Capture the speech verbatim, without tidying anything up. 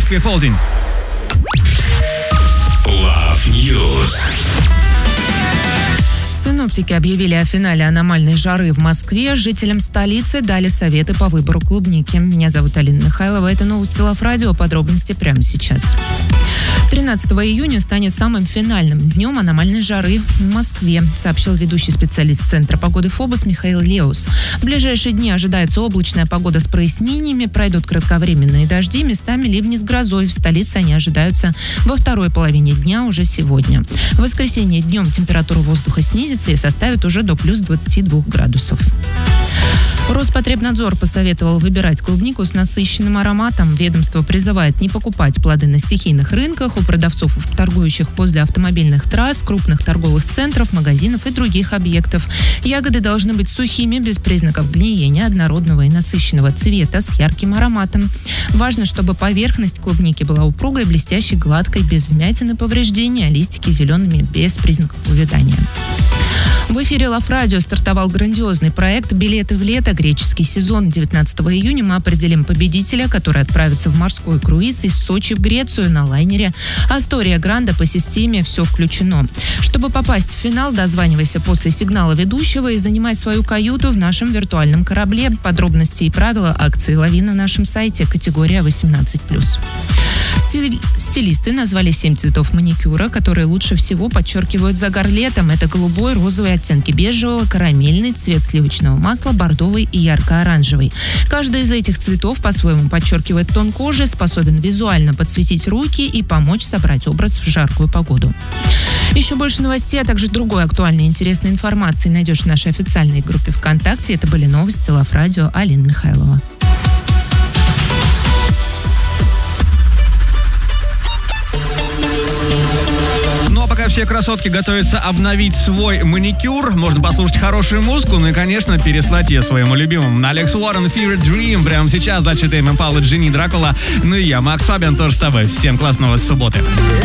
Москве полдень. Love News. Синоптики объявили о финале аномальной жары в Москве. Жителям столицы дали советы по выбору клубники. Меня зовут Алина Михайлова. Это новости Love Radio. Подробности прямо сейчас. тринадцатого июня станет самым финальным днем аномальной жары в Москве, сообщил ведущий специалист Центра погоды ФОБОС Михаил Леус. В ближайшие дни ожидается облачная погода с прояснениями, пройдут кратковременные дожди, местами ливни с грозой. В столице они ожидаются во второй половине дня уже сегодня. В воскресенье днем температура воздуха снизится и составит уже до плюс двадцати двух градусов. Роспотребнадзор посоветовал выбирать клубнику с насыщенным ароматом. Ведомство призывает не покупать плоды на стихийных рынках, у продавцов, торгующих возле автомобильных трасс, крупных торговых центров, магазинов и других объектов. Ягоды должны быть сухими, без признаков гниения, однородного и насыщенного цвета, с ярким ароматом. Важно, чтобы поверхность клубники была упругой, блестящей, гладкой, без вмятин и повреждений, а листики зелеными, без признаков увядания. В эфире Love Radio стартовал грандиозный проект «Билеты в лето. Греческий сезон». девятнадцатого июня мы определим победителя, который отправится в морской круиз из Сочи в Грецию на лайнере «Астория Гранда» по системе «Все включено». Чтобы попасть в финал, дозванивайся после сигнала ведущего и занимай свою каюту в нашем виртуальном корабле. Подробности и правила акции лови на нашем сайте, категория восемнадцать плюс. Стиль... Стилисты назвали семь цветов маникюра, которые лучше всего подчеркивают загар летом. Это голубой, розовый, оттенки бежевого, карамельный, цвет сливочного масла, бордовый и ярко-оранжевый. Каждый из этих цветов по-своему подчеркивает тон кожи, способен визуально подсветить руки и помочь собрать образ в жаркую погоду. Еще больше новостей, а также другой актуальной и интересной информации найдешь в нашей официальной группе ВКонтакте. Это были новости Love Radio. Алина Михайлова. Пока все красотки готовятся обновить свой маникюр, можно послушать хорошую музыку, ну и, конечно, переслать ее своему любимому. Алекс Уоррен, Fever Dream, прямо сейчас, дальше Тейм Импала, Джинни Дракула, ну и я, Макс Фабиан, тоже с тобой. Всем классного субботы.